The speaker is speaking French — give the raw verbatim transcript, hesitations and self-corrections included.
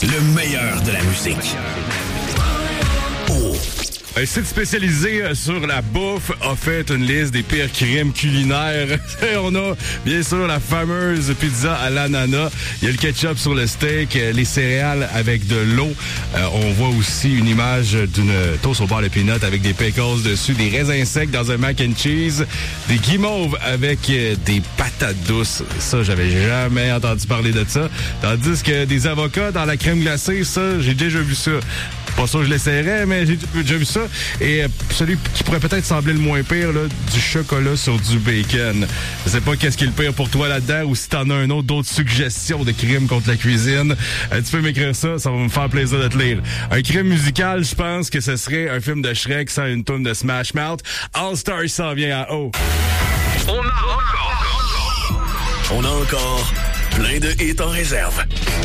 Le meilleur de la musique. Oh. Un site spécialisé sur la bouffe a fait une liste des pires crimes culinaires. On a bien sûr la fameuse pizza à l'ananas. Il y a le ketchup sur le steak, les céréales avec de l'eau. Euh, on voit aussi une image d'une toast au beurre de peanut avec des pickles dessus, des raisins secs dans un mac and cheese, des guimauves avec des patates douces. Ça, j'avais jamais entendu parler de ça. Tandis que des avocats dans la crème glacée, ça, j'ai déjà vu ça. Pas sûr que je l'essayerais, mais j'ai déjà vu ça. Et celui qui pourrait peut-être sembler le moins pire, là, du chocolat sur du bacon. Je sais pas qu'est-ce qui est le pire pour toi là-dedans ou si t'en as un autre, d'autres suggestions de crimes contre la cuisine. Euh, tu peux m'écrire ça, ça va me faire plaisir de te lire. Un crime musical, je pense que ce serait un film de Shrek sans une toune de Smash Mouth. All Stars s'en vient à haut. On a encore. On a encore plein de hits en réserve.